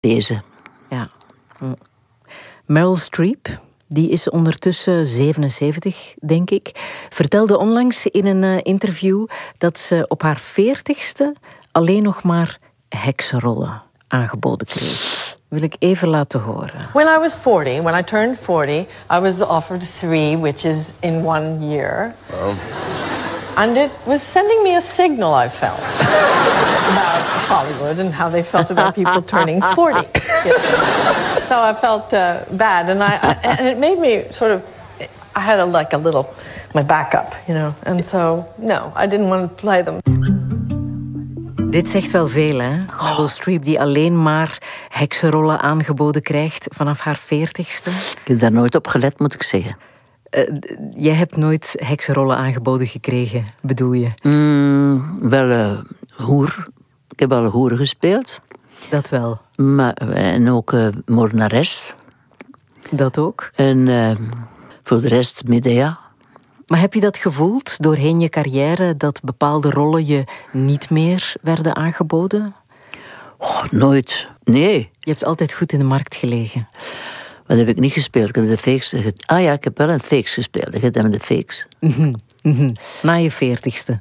Deze. Ja. Meryl Streep, die is ondertussen 77, denk ik, vertelde onlangs in een interview dat ze op haar 40ste alleen nog maar heksenrollen aangeboden kreeg. Wil ik even laten horen. When I turned 40, I was offered 3 witches in 1 year. Oh. And it was sending me a signal, I felt, about Hollywood and how they felt about people turning 40. So I felt bad, and it made me sort of, I had a little, my backup, and so, no, I didn't want to play them. Dit zegt wel veel, hè? Meryl Streep die alleen maar heksenrollen aangeboden krijgt vanaf haar 40ste. Ik heb daar nooit op gelet, moet ik zeggen. Jij hebt nooit heksenrollen aangeboden gekregen, bedoel je? Wel hoer. Ik heb al hoeren gespeeld. Dat wel. En ook moordenares. Dat ook. En voor de rest Medea. Maar heb je dat gevoeld doorheen je carrière, dat bepaalde rollen je niet meer werden aangeboden? Oh, nooit. Nee. Je hebt altijd goed in de markt gelegen. Wat heb ik niet gespeeld? Ik heb de fakes... ik heb wel een fakes gespeeld. Ik heb de fakes. Na je 40ste.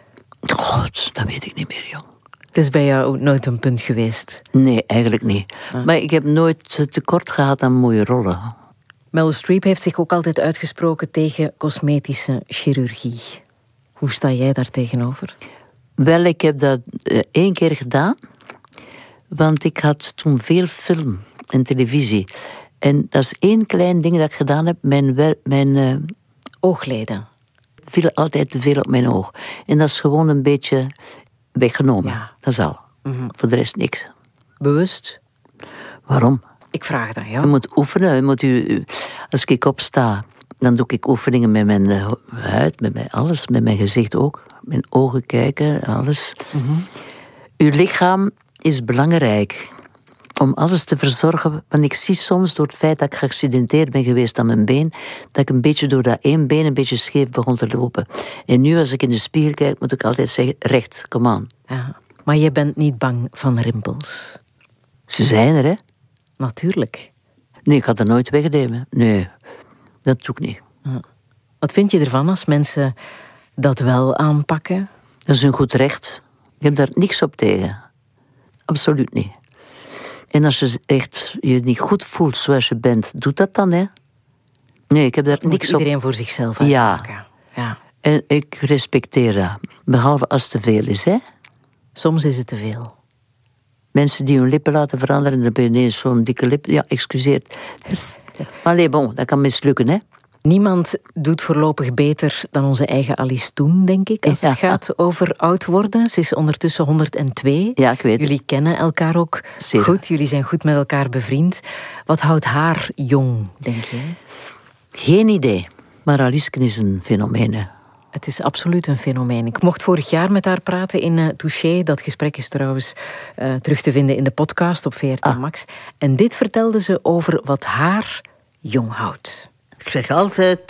God, dat weet ik niet meer, jong. Het is bij jou ook nooit een punt geweest? Nee, eigenlijk niet. Maar ik heb nooit tekort gehad aan mooie rollen. Meryl Streep heeft zich ook altijd uitgesproken tegen cosmetische chirurgie. Hoe sta jij daar tegenover? Wel, ik heb dat 1 keer gedaan. Want ik had toen veel film en televisie. En dat is 1 klein ding dat ik gedaan heb. Mijn oogleden. Viel altijd te veel op mijn oog. En dat is gewoon een beetje weggenomen. Ja. Dat is al. Voor de rest niks. Bewust? Waarom? Ik vraag dat, ja. Je moet oefenen. Als ik opsta, dan doe ik oefeningen met mijn huid, met mijn alles, met mijn gezicht ook. Mijn ogen kijken, alles. Uw lichaam is belangrijk om alles te verzorgen. Want ik zie soms door het feit dat ik geaccidenteerd ben geweest aan mijn been, dat ik een beetje door dat 1 been een beetje scheef begon te lopen. En nu als ik in de spiegel kijk, moet ik altijd zeggen, recht, kom aan. Ja, maar je bent niet bang van rimpels? Ze zijn er, hè? Natuurlijk. Nee, ik had dat nooit wegnemen. Nee, dat doe ik niet. Wat vind je ervan als mensen dat wel aanpakken? Dat is een goed recht. Ik heb daar niks op tegen. Absoluut niet. En als je echt je niet goed voelt zoals je bent, doe dat dan, hè? Nee, ik heb daar niks op. Iedereen voor zichzelf uitmaken. Ja. En ik respecteer dat. Behalve als het te veel is, hè? Soms is het te veel. Mensen die hun lippen laten veranderen en dan ben je ineens zo'n dikke lip. Ja, excuseer. Maar bon, dat kan mislukken, hè? Niemand doet voorlopig beter dan onze eigen Alice Toen, denk ik, als het gaat over oud worden. Ze is ondertussen 102. Ja, ik weet het. Jullie kennen elkaar ook goed. Jullie zijn goed met elkaar bevriend. Wat houdt haar jong, denk je? Geen idee. Maar Alice is een fenomeen, hè. Het is absoluut een fenomeen. Ik mocht vorig jaar met haar praten in Touché. Dat gesprek is trouwens terug te vinden in de podcast op VRT Max. En dit vertelde ze over wat haar jong houdt. Ik zeg altijd,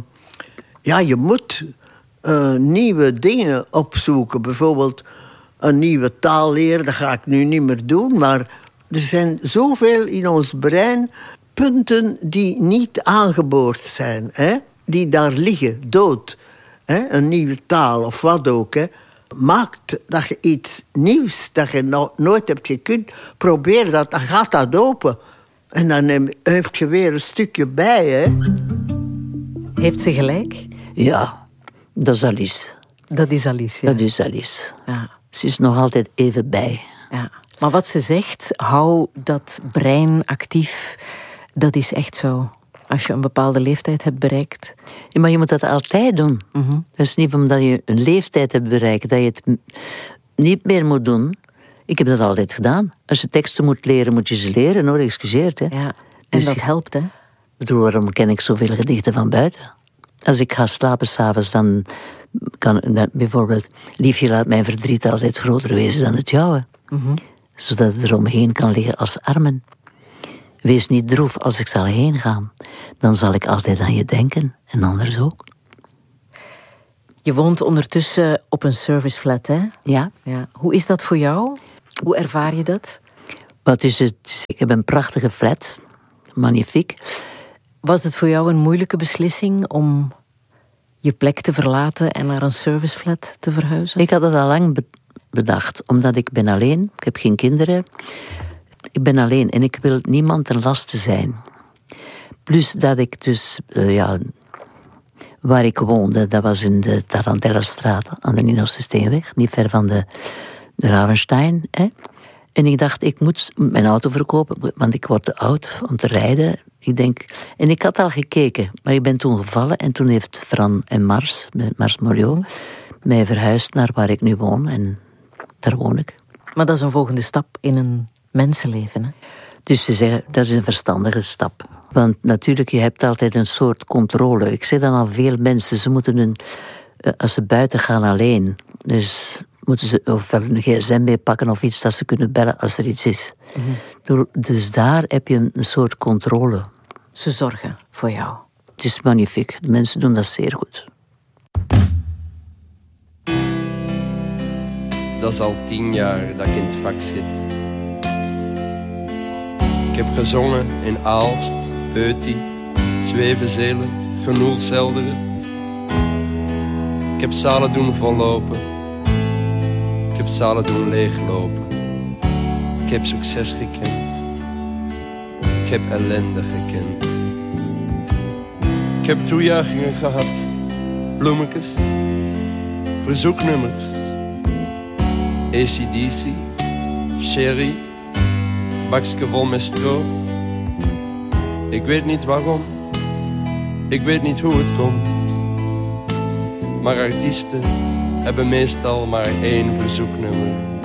je moet nieuwe dingen opzoeken. Bijvoorbeeld een nieuwe taal leren, dat ga ik nu niet meer doen. Maar er zijn zoveel in ons brein punten die niet aangeboord zijn. Hè? Die daar liggen, dood. Hè? Een nieuwe taal of wat ook. Hè? Maakt dat je iets nieuws dat je nooit hebt gekund, probeer dat, dan gaat dat open. En dan heb je weer een stukje bij, hè. Heeft ze gelijk? Ja, dat is Alice. Dat is Alice, ja. Dat is Alice. Ja. Ze is nog altijd even bij. Ja. Maar wat ze zegt, hou dat brein actief, dat is echt zo. Als je een bepaalde leeftijd hebt bereikt. Ja, maar je moet dat altijd doen. Dat is niet omdat je een leeftijd hebt bereikt dat je het niet meer moet doen. Ik heb dat altijd gedaan. Als je teksten moet leren, moet je ze leren, hoor. Excuseert, hè. Ja, en dus dat helpt, hè. Ik bedoel, waarom ken ik zoveel gedichten van buiten? Als ik ga slapen s'avonds, dan kan bijvoorbeeld... Liefje, laat mijn verdriet altijd groter wezen dan het jouwe. Zodat het eromheen kan liggen als armen. Wees niet droef als ik zal heen gaan. Dan zal ik altijd aan je denken. En anders ook. Je woont ondertussen op een serviceflat, hè? Ja. Ja. Hoe is dat voor jou? Hoe ervaar je dat? Wat is het? Ik heb een prachtige flat. Magnifiek. Was het voor jou een moeilijke beslissing om je plek te verlaten en naar een serviceflat te verhuizen? Ik had het al lang bedacht, omdat ik ben alleen. Ik heb geen kinderen. Ik ben alleen en ik wil niemand ten laste zijn. Plus dat ik dus, waar ik woonde, dat was in de Tarantellastraat aan de Ninosse Steenweg, niet ver van de Ravenstein. Hè? En ik dacht, ik moet mijn auto verkopen, want ik word te oud om te rijden. En ik had al gekeken, maar ik ben toen gevallen en toen heeft Fran en Mars Moriot, mij verhuisd naar waar ik nu woon en daar woon ik. Maar dat is een volgende stap in een mensenleven, hè? Dus ze zeggen, dat is een verstandige stap. Want natuurlijk, je hebt altijd een soort controle. Ik zeg dan al veel mensen, ze moeten als ze buiten gaan alleen, dus moeten ze ofwel een gsm meepakken of iets dat ze kunnen bellen als er iets is. Mm-hmm. Dus daar heb je een soort controle. Ze zorgen voor jou. Het is magnifiek. De mensen doen dat zeer goed. Dat is al 10 jaar dat ik in het vak zit. Ik heb gezongen in Aalst, Peuty, Zwevenzelen, Genoelselderen. Ik heb zalen doen vollopen. Ik heb zalen doen leeglopen. Ik heb succes gekend. Ik heb ellende gekend. Ik heb toejuichingen gehad. Bloemetjes. Verzoeknummers. AC/DC. Sherry. Bakske vol met stro. Ik weet niet waarom. Ik weet niet hoe het komt. Maar artiesten hebben meestal maar 1 verzoeknummer.